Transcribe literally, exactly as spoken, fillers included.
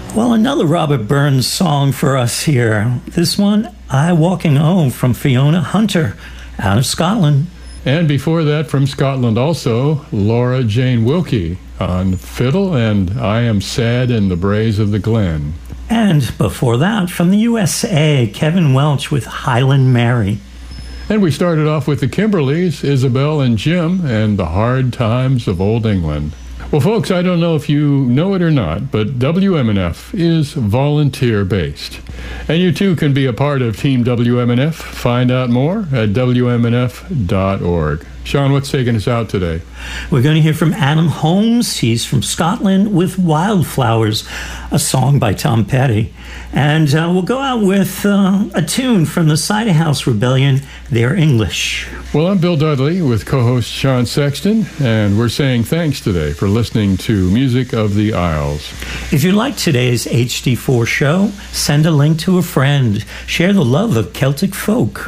Well, another Robert Burns song for us here. This one, I Walking Home, from Fiona Hunter, out of Scotland. And before that, from Scotland also, Laura Jane Wilkie on fiddle and I Am Sad in the Braes of the Glen. And before that, from the U S A, Kevin Welch with Highland Mary. And we started off with the Kimberleys, Isabel and Jim, and the Hard Times of Old England. Well, folks, I don't know if you know it or not, but W M N F is volunteer-based. And you too can be a part of Team W M N F. Find out more at W M N F dot org. Sean, what's taking us out today? We're going to hear from Adam Holmes. He's from Scotland with Wildflowers, a song by Tom Petty. And uh, we'll go out with uh, a tune from the Cider House Rebellion, They're English. Well, I'm Bill Dudley with co-host Sean Sexton, and we're saying thanks today for listening to Music of the Isles. If you like today's H D four show, send a link to a friend. Share the love of Celtic folk.